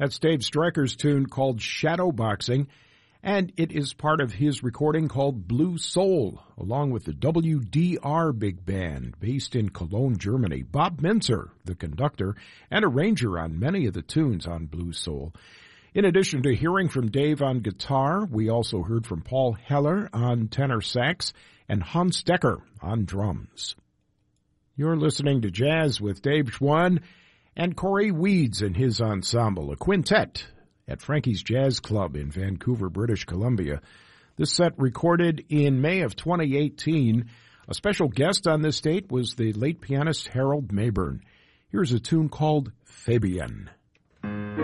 That's Dave Stryker's tune called Shadowboxing, and it is part of his recording called Blue Soul, along with the WDR Big Band, based in Cologne, Germany. Bob Mintzer, the conductor and arranger on many of the tunes on Blue Soul. In addition to hearing from Dave on guitar, we also heard from Paul Heller on tenor sax and Hans Decker on drums. You're listening to Jazz with Dave Schwann and Corey Weeds and his ensemble, a quintet at Frankie's Jazz Club in Vancouver, British Columbia. This set recorded in May of 2018. A special guest on this date was the late pianist Harold Mabern. Here's a tune called Fabian.